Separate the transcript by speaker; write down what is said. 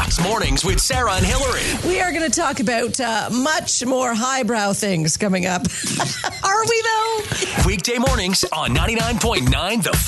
Speaker 1: Fox Mornings with Sarah and Hillary.
Speaker 2: We are going to talk about much more highbrow things coming up. Are we, though?
Speaker 1: Weekday mornings on 99.9 The